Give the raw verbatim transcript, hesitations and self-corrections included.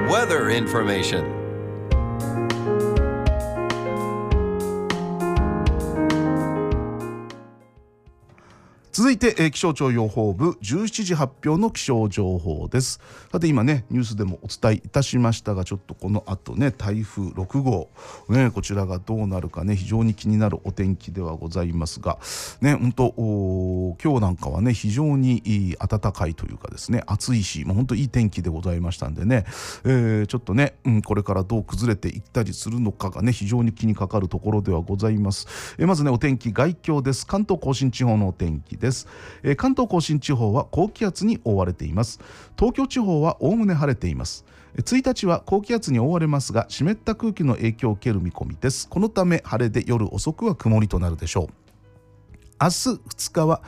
Weather information. 続いて、えー、気象庁予報部じゅうしちじ発表の気象情報です。さて今ねニュースでもお伝えいたしましたが、ちょっとこの後ね台風ろく号、ね、こちらがどうなるかね非常に気になるお天気ではございますがね、本当今日なんかはね非常にいい暖かいというかですね暑いし、もう本当いい天気でございましたんでね、えー、ちょっとね、うん、これからどう崩れていったりするのかがね非常に気にかかるところではございます。えー、まずねお天気概況です。関東甲信地方のお天気です。えー、関東甲信地方は高気圧に覆われています。東京地方はおおむね晴れています。ついたちは高気圧に覆われますが湿った空気の影響を受ける見込みです。このため晴れで夜遅くは曇りとなるでしょう。明日ふつかは